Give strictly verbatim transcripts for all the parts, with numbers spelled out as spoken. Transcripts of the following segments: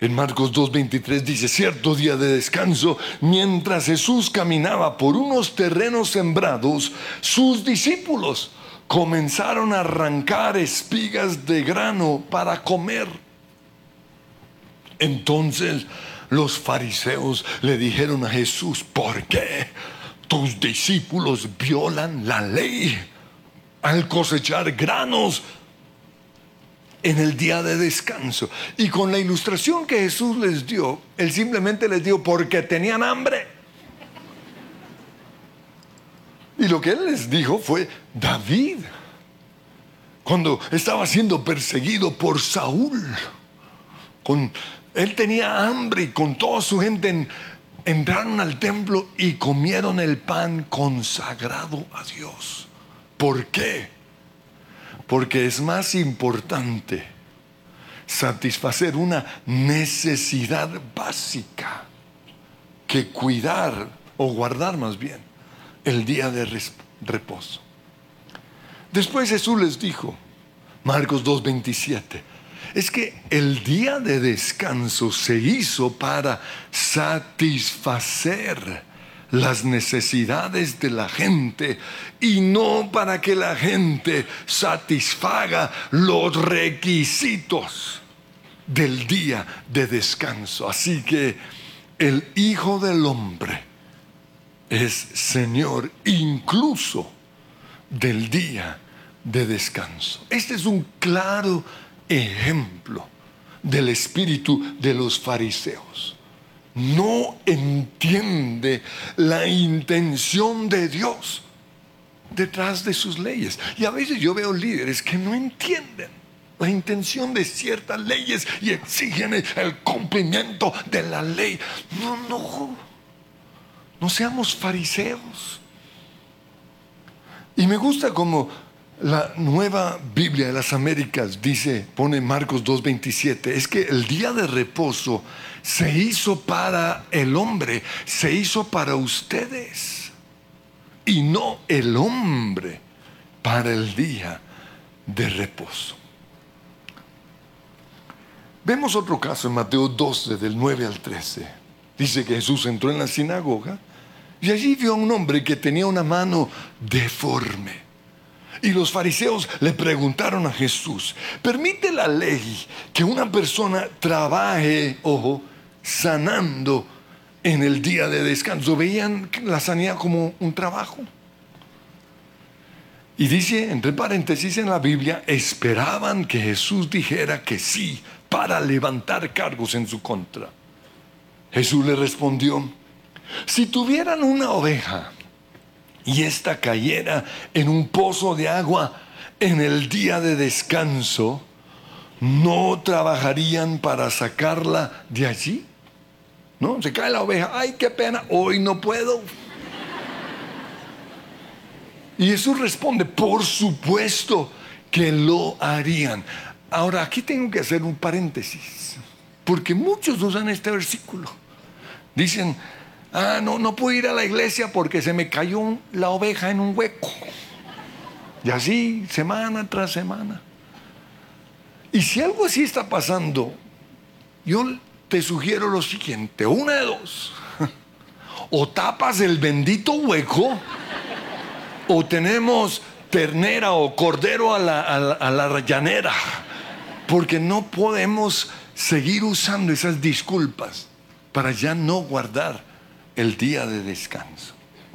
En Marcos dos veintitrés dice: cierto día de descanso, mientras Jesús caminaba por unos terrenos sembrados, sus discípulos comenzaron a arrancar espigas de grano para comer. Entonces los fariseos le dijeron a Jesús: ¿por qué tus discípulos violan la ley al cosechar granos en el día de descanso? Y con la ilustración que Jesús les dio, Él simplemente les dijo: porque tenían hambre. Y lo que Él les dijo fue: David, cuando estaba siendo perseguido por Saúl, con, él tenía hambre y con toda su gente en, entraron al templo y comieron el pan consagrado a Dios. ¿Por qué? Porque es más importante satisfacer una necesidad básica que cuidar o guardar más bien el día de reposo. Después Jesús les dijo, Marcos dos veintisiete, es que el día de descanso se hizo para satisfacer las necesidades de la gente y no para que la gente satisfaga los requisitos del día de descanso. Así que el Hijo del Hombre es Señor incluso del día de descanso. Este es un claro ejemplo del espíritu de los fariseos. No entiende la intención de Dios detrás de sus leyes. Y a veces yo veo líderes que no entienden la intención de ciertas leyes y exigen el cumplimiento de la ley. No, no, no seamos fariseos. Y me gusta como la Nueva Biblia de las Américas dice, pone Marcos dos veintisiete, es que el día de reposo se hizo para el hombre, se hizo para ustedes, y no el hombre para el día de reposo. Vemos otro caso en Mateo doce, del nueve al trece. Dice que Jesús entró en la sinagoga y allí vio a un hombre que tenía una mano deforme. Y los fariseos le preguntaron a Jesús, ¿permite la ley que una persona trabaje, ojo, sanando en el día de descanso? Veían la sanidad como un trabajo. Y dice, entre paréntesis en la Biblia, esperaban que Jesús dijera que sí para levantar cargos en su contra. Jesús le respondió, si tuvieran una oveja y ésta cayera en un pozo de agua en el día de descanso, ¿no trabajarían para sacarla de allí? ¿No? Se cae la oveja, ¡ay, qué pena! Hoy no puedo. Y Jesús responde, por supuesto que lo harían. Ahora, aquí tengo que hacer un paréntesis, porque muchos usan este versículo. Dicen, ah, no, no puedo ir a la iglesia porque se me cayó la oveja en un hueco. Y así, semana tras semana. Y si algo así está pasando, yo te sugiero lo siguiente, una de dos. O tapas el bendito hueco, o tenemos ternera o cordero a la, a la, a la llanera. Porque no podemos seguir usando esas disculpas para ya no guardar el día de descanso.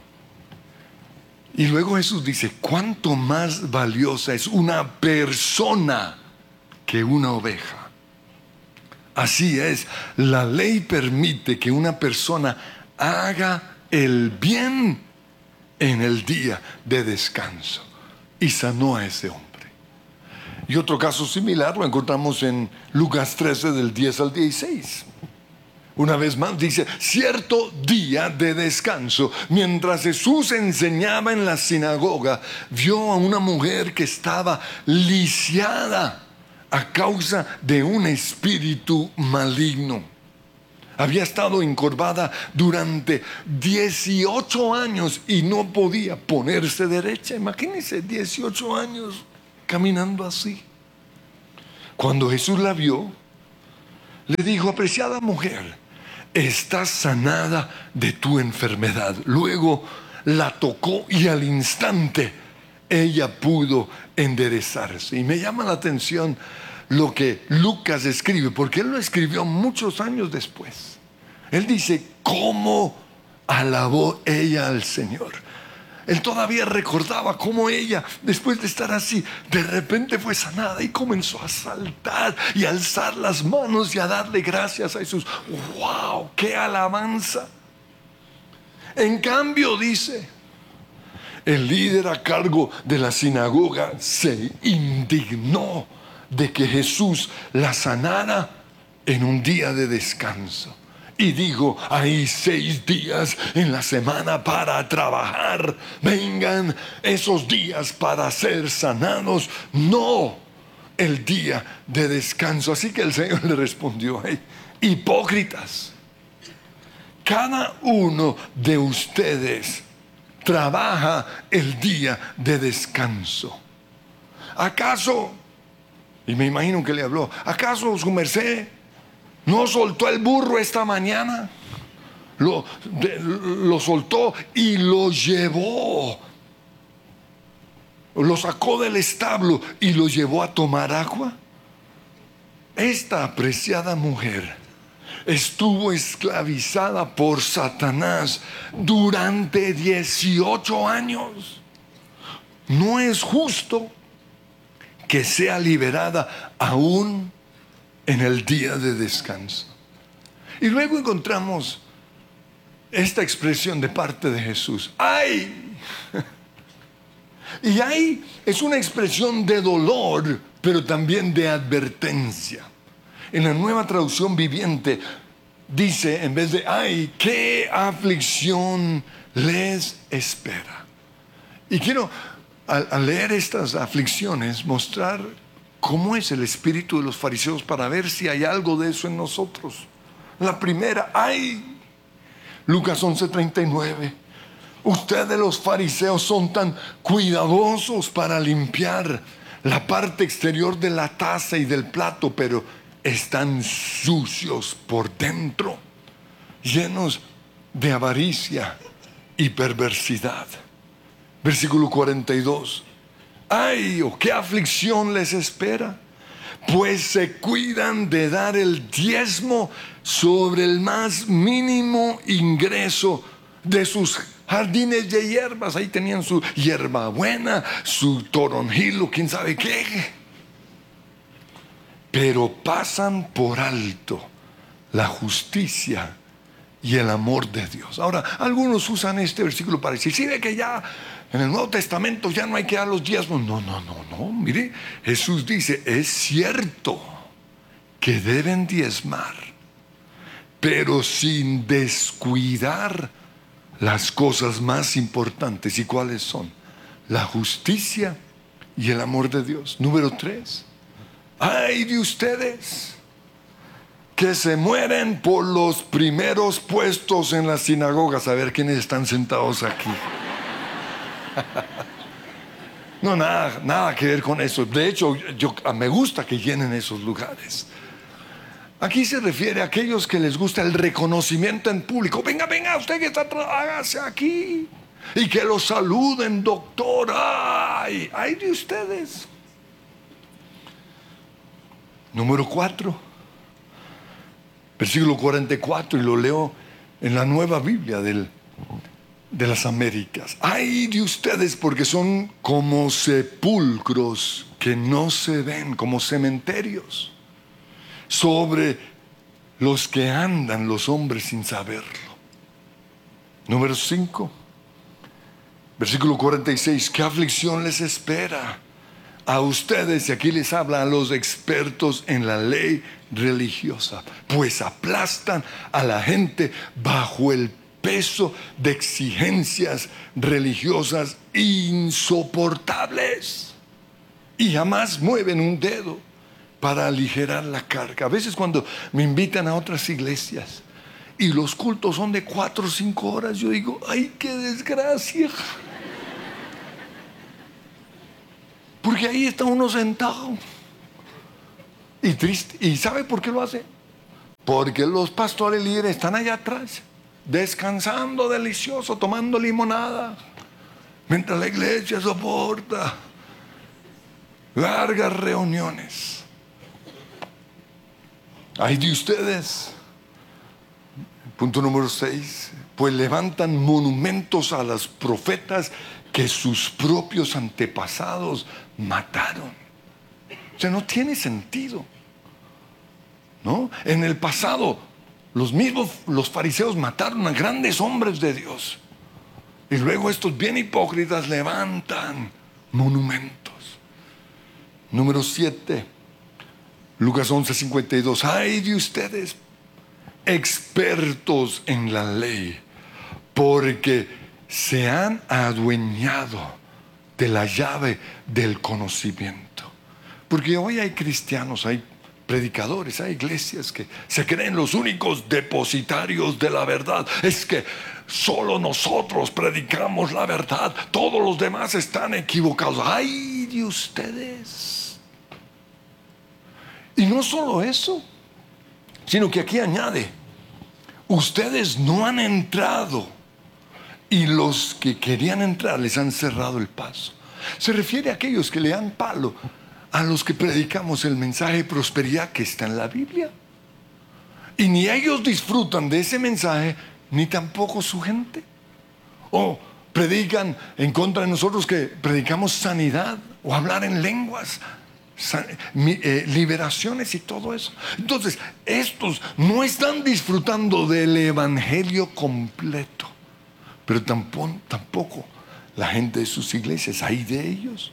Y luego Jesús dice, ¿cuánto más valiosa es una persona que una oveja? Así es, la ley permite que una persona haga el bien en el día de descanso. Y sanó a ese hombre. Y otro caso similar lo encontramos en Lucas trece, del diez al dieciséis. Una vez más dice, cierto día de descanso, mientras Jesús enseñaba en la sinagoga, vio a una mujer que estaba lisiada a causa de un espíritu maligno. Había estado encorvada durante dieciocho años y no podía ponerse derecha. Imagínense, dieciocho años caminando así. Cuando Jesús la vio, le dijo: apreciada mujer, estás sanada de tu enfermedad. Luego la tocó y al instante ella pudo enderezarse. Y me llama la atención lo que Lucas escribe, porque él lo escribió muchos años después. Él dice: ¿cómo alabó ella al Señor? Él todavía recordaba cómo ella, después de estar así, de repente fue sanada y comenzó a saltar y a alzar las manos y a darle gracias a Jesús. ¡Wow! ¡Qué alabanza! En cambio, dice, el líder a cargo de la sinagoga se indignó de que Jesús la sanara en un día de descanso. Y digo: hay seis días en la semana para trabajar. Vengan esos días para ser sanados, no el día de descanso. Así que el Señor le respondió: hey, hipócritas, cada uno de ustedes trabaja el día de descanso. ¿Acaso, y me imagino que le habló, acaso su merced no soltó el burro esta mañana? Lo, de, lo soltó y lo llevó. Lo sacó del establo y lo llevó a tomar agua. Esta apreciada mujer estuvo esclavizada por Satanás durante dieciocho años. No es justo que sea liberada aún en el día de descanso. Y luego encontramos esta expresión de parte de Jesús: ¡ay! Y ¡ay! Es una expresión de dolor, pero también de advertencia. En la Nueva Traducción Viviente dice, en vez de ¡ay!, ¿qué aflicción les espera? Y quiero, al, al leer estas aflicciones, mostrar cómo es el espíritu de los fariseos para ver si hay algo de eso en nosotros. La primera: ¡ay! Lucas once treinta y nueve. Ustedes los fariseos son tan cuidadosos para limpiar la parte exterior de la taza y del plato, pero están sucios por dentro, llenos de avaricia y perversidad. Versículo cuarenta y dos. ¡ay! ¿O qué aflicción les espera? Pues se cuidan de dar el diezmo sobre el más mínimo ingreso de sus jardines de hierbas. Ahí tenían su hierbabuena, su toronjilo, quién sabe qué. Pero pasan por alto la justicia y el amor de Dios. Ahora, algunos usan este versículo para decir: ¿sí ve que ya en el Nuevo Testamento ya no hay que dar los diezmos? No, no, no, no. Mire, Jesús dice: es cierto que deben diezmar, pero sin descuidar las cosas más importantes. ¿Y cuáles son? La justicia y el amor de Dios. Número tres. ¡ay de ustedes que se mueren por los primeros puestos en las sinagogas! A ver quiénes están sentados aquí. No, nada, nada que ver con eso. De hecho, yo, me gusta que llenen esos lugares. Aquí se refiere a aquellos que les gusta el reconocimiento en público. Venga, venga, usted que está, hágase aquí. Y que los saluden, doctor. ¡Ay! ¡Ay de ustedes! Número cuatro. Versículo cuarenta y cuatro, y lo leo en la Nueva Biblia del de las Américas. ¡ay de ustedes! Porque son como sepulcros que no se ven, como cementerios, sobre los que andan los hombres sin saberlo. Número cinco, versículo cuarenta y seis. ¿Qué aflicción les espera a ustedes? Y aquí les habla a los expertos en la ley religiosa, pues aplastan a la gente bajo el peso de exigencias religiosas insoportables y jamás mueven un dedo para aligerar la carga. A veces cuando me invitan a otras iglesias y los cultos son de cuatro o cinco horas, yo digo: ¡ay, qué desgracia! Porque ahí está uno sentado y triste. ¿Y sabe por qué lo hace? Porque los pastores líderes están allá atrás, descansando delicioso, tomando limonada, mientras la iglesia soporta largas reuniones. Ay de ustedes. Punto número seis. Pues levantan monumentos a los profetas que sus propios antepasados mataron. O sea, no tiene sentido, ¿no? En el pasado, los mismos, los fariseos mataron a grandes hombres de Dios. Y luego estos bien hipócritas levantan monumentos. Número siete, Lucas once, cincuenta y dos. Ay de ustedes, expertos en la ley, porque se han adueñado de la llave del conocimiento. Porque hoy hay cristianos, hay predicadores, hay iglesias que se creen los únicos depositarios de la verdad. Es que solo nosotros predicamos la verdad, todos los demás están equivocados. ¡Ay de ustedes! Y no solo eso, sino que aquí añade: ustedes no han entrado y los que querían entrar les han cerrado el paso. Se refiere a aquellos que le dan palo a los que predicamos el mensaje de prosperidad que está en la Biblia. Y ni ellos disfrutan de ese mensaje, ni tampoco su gente. O predican en contra de nosotros que predicamos sanidad o hablar en lenguas, san, eh, liberaciones y todo eso. Entonces, estos no están disfrutando del evangelio completo, pero tampoco, tampoco la gente de sus iglesias, hay de ellos.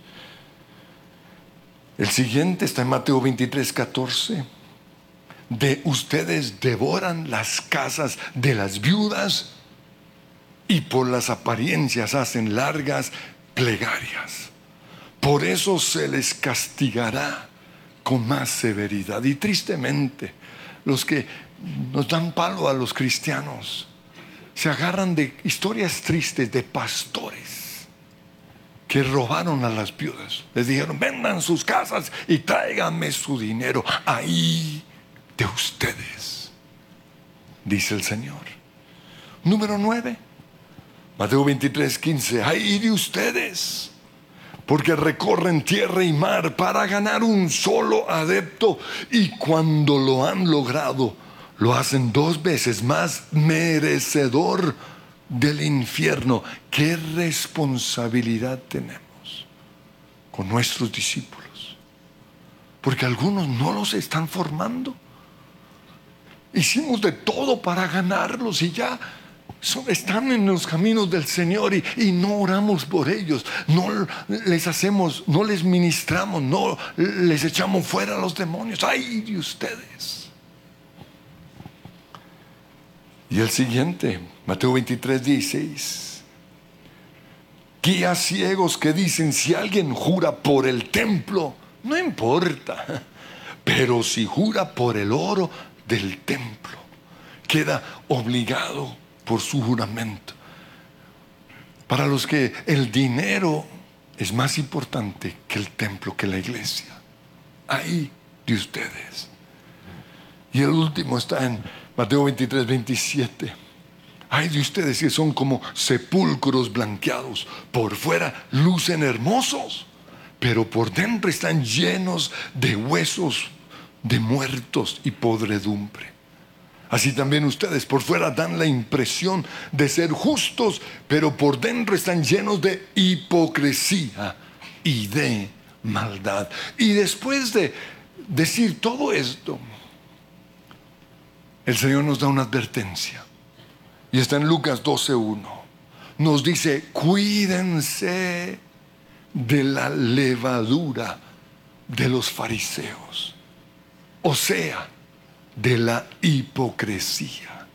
El siguiente está en Mateo veintitrés, catorce. De ustedes devoran las casas de las viudas y por las apariencias hacen largas plegarias. Por eso se les castigará con más severidad. Y tristemente, los que nos dan palo a los cristianos se agarran de historias tristes de pastores que robaron a las viudas. Les dijeron: vendan sus casas y tráiganme su dinero. Ahí de ustedes, dice el Señor. Número nueve, Mateo veintitrés, quince. Ahí de ustedes, porque recorren tierra y mar para ganar un solo adepto, y cuando lo han logrado, lo hacen dos veces más merecedor del infierno. ¿Qué responsabilidad tenemos con nuestros discípulos? Porque algunos no los están formando. Hicimos de todo para ganarlos y ya son, están en los caminos del Señor, y, y no oramos por ellos, no les hacemos, no les ministramos, no les echamos fuera a los demonios. ¡Ay de ustedes! Y el siguiente, Mateo veintitrés, dieciséis. Guías ciegos que dicen: si alguien jura por el templo, no importa, pero si jura por el oro del templo, queda obligado por su juramento. Para los que el dinero es más importante que el templo, que la iglesia. Ahí de ustedes. Y el último está en Mateo veintitrés, veintisiete. Ay de ustedes que son como sepulcros blanqueados, por fuera lucen hermosos, pero por dentro están llenos de huesos de muertos y podredumbre. Así también ustedes por fuera dan la impresión de ser justos, pero por dentro están llenos de hipocresía y de maldad. Y después de decir todo esto, el Señor nos da una advertencia. Y está en Lucas doce, uno. Nos dice: cuídense de la levadura de los fariseos, o sea, de la hipocresía.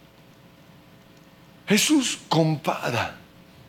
Jesús compara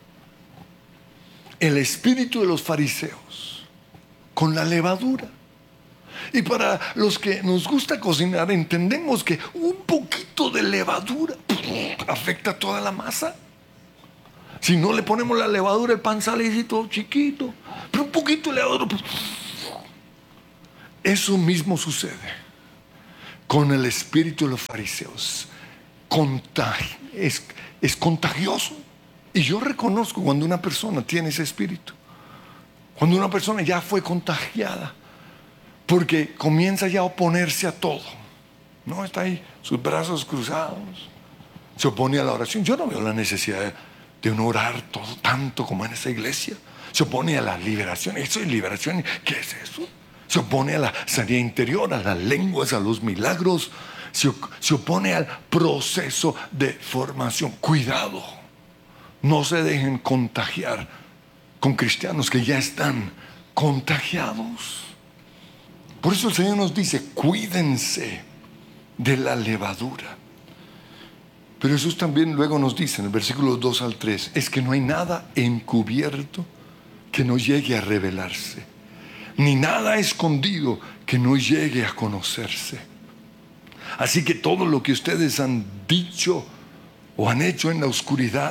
el espíritu de los fariseos con la levadura. Y para los que nos gusta cocinar, entendemos que un poquito de levadura afecta a toda la masa. Si no le ponemos la levadura, el pan sale así todo chiquito, pero un poquito de levadura. Eso mismo sucede con el espíritu de los fariseos. Contagi- es, es contagioso. Y yo reconozco cuando una persona tiene ese espíritu, cuando una persona ya fue contagiada, porque comienza ya a oponerse a todo. No, está ahí, sus brazos cruzados, se opone a la oración. Yo no veo la necesidad de, de uno orar todo tanto como en esa iglesia. Se opone a la liberación. Eso es liberación. ¿Qué es eso? Se opone a la sanidad interior, a las lenguas, a los milagros. Se, se opone al proceso de formación. Cuidado, no se dejen contagiar con cristianos que ya están contagiados. Por eso el Señor nos dice, cuídense de la levadura. Pero Jesús también luego nos dice en el versículo dos al tres, es que no hay nada encubierto que no llegue a revelarse, ni nada escondido que no llegue a conocerse. Así que todo lo que ustedes han dicho o han hecho en la oscuridad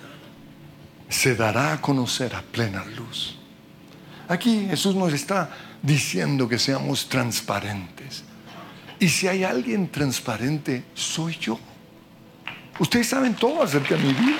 se dará a conocer a plena luz. Aquí Jesús nos está diciendo que seamos transparentes. Y si hay alguien transparente, soy yo. Ustedes saben todo acerca de mi vida.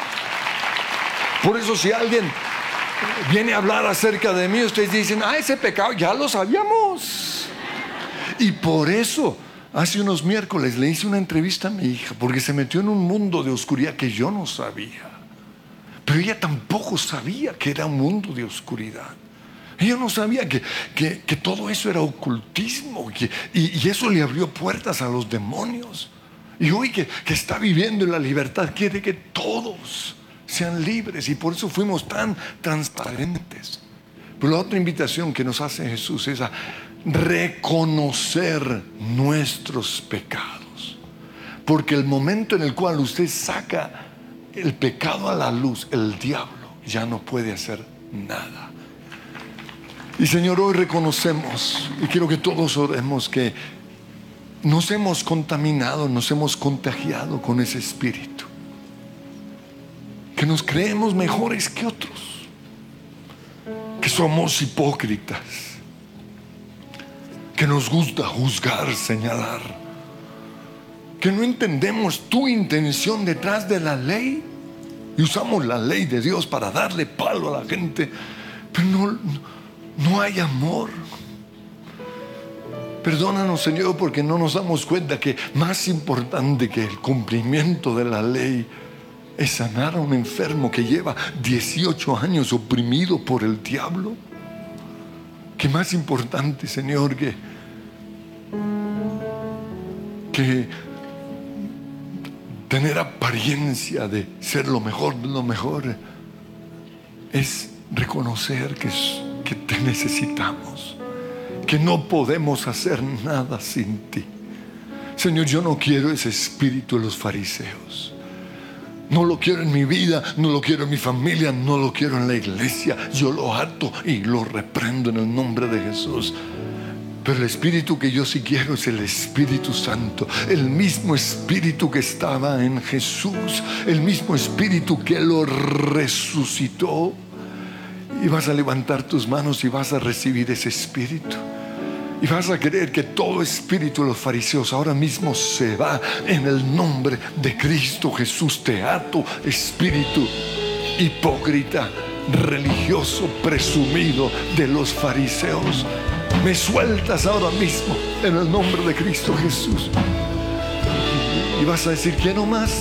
Por eso si alguien viene a hablar acerca de mí, ustedes dicen, ah, ese pecado ya lo sabíamos. Y por eso hace unos miércoles le hice una entrevista a mi hija, porque se metió en un mundo de oscuridad que yo no sabía. Pero ella tampoco sabía que era un mundo de oscuridad. Ella no sabía que, que, que todo eso era ocultismo, que, y, y eso le abrió puertas a los demonios. Y hoy que, que está viviendo en la libertad, quiere que todos sean libres, y por eso fuimos tan transparentes. Pero la otra invitación que nos hace Jesús es a reconocer nuestros pecados, porque el momento en el cual usted saca el pecado a la luz, el diablo ya no puede hacer nada. Y Señor, hoy reconocemos, y quiero que todos oremos, que nos hemos contaminado, nos hemos contagiado con ese espíritu, que nos creemos mejores que otros, que somos hipócritas, que nos gusta juzgar, señalar, que no entendemos tu intención detrás de la ley y usamos la ley de Dios para darle palo a la gente, pero no, no hay amor. Perdónanos, Señor, porque no nos damos cuenta que más importante que el cumplimiento de la ley es sanar a un enfermo que lleva dieciocho años oprimido por el diablo. Que más importante, Señor, que, que tener apariencia de ser lo mejor de lo mejor, es reconocer que, que te necesitamos, que no podemos hacer nada sin ti. Señor, yo no quiero ese espíritu de los fariseos. No lo quiero en mi vida, no lo quiero en mi familia, no lo quiero en la iglesia. Yo lo ato y lo reprendo en el nombre de Jesús. Pero el espíritu que yo sí quiero es el Espíritu Santo, el mismo espíritu que estaba en Jesús, el mismo espíritu que lo resucitó. Y vas a levantar tus manos y vas a recibir ese espíritu. Y vas a creer que todo espíritu de los fariseos ahora mismo se va en el nombre de Cristo Jesús. Te ato, espíritu hipócrita, religioso, presumido de los fariseos. Me sueltas ahora mismo en el nombre de Cristo Jesús. Y vas a decir, quiero más,